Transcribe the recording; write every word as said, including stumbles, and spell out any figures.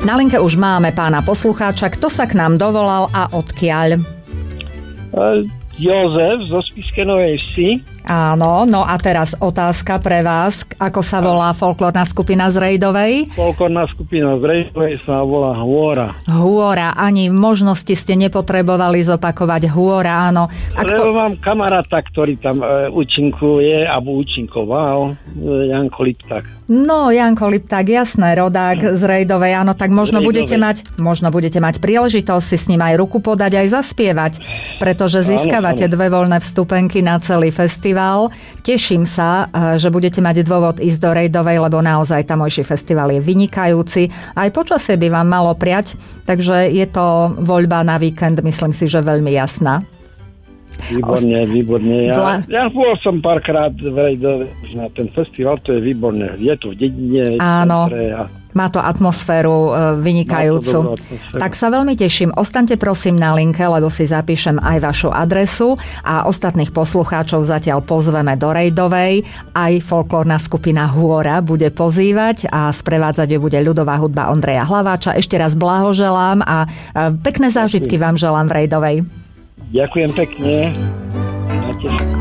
Na linke už máme pána poslucháča. Kto sa k nám dovolal a odkiaľ? Jozef zo Spišskej Novej Vsi. Áno, no a teraz otázka pre vás. Ako sa volá folklórna skupina z Rejdovej? Folklórna skupina z Rejdovej sa volá Hôra. Hôra, ani v možnosti ste nepotrebovali zopakovať Hôra, áno. Ak Lebo po... mám kamaráta, ktorý tam e, účinkuje, alebo účinkoval, e, Janko Lipták. No, Janko Lipták, jasné, rodák z Rejdovej, áno, tak možno Rejdovej. budete mať, možno budete mať príležitosť si s ním aj ruku podať, aj zaspievať, pretože získavate áno, áno. dve voľné vstupenky na celý festival. Teším sa, že budete mať dôvod ísť do Rejdovej, lebo naozaj tamojší festival je vynikajúci. Aj počasie by vám malo priať, takže je to voľba na víkend, myslím si, že veľmi jasná. Výborne, výborne. Ja, Dla... ja bol som párkrát v Rejdove na ten festival, to je výborné. Je to v dedine. Áno, a... má to atmosféru vynikajúcu. Atmosféru. Tak sa veľmi teším. Ostaňte prosím na linke, lebo si zapíšem aj vašu adresu a ostatných poslucháčov zatiaľ pozveme do Rejdovej. Aj folklórna skupina Hôra bude pozývať a sprevádzať ju bude ľudová hudba Ondreja Hlaváča. Ešte raz blahoželám a pekné zážitky vám želám v Rejdovej. Ďakujem pekne. Máte